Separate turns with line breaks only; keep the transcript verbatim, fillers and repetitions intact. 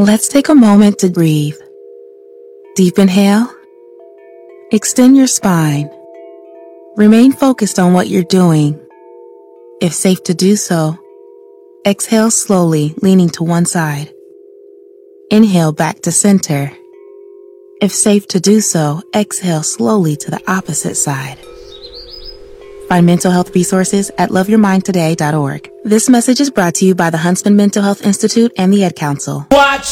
Let's take a moment to breathe. Deep inhale. Extend your spine. Remain focused on what you're doing. If safe to do so, exhale slowly, leaning to one side. Inhale back to center. If safe to do so, exhale slowly to the opposite side. Find mental health resources at love your mind today dot org. This message is brought to you by the Huntsman Mental Health Institute and the Ad Council.
Watch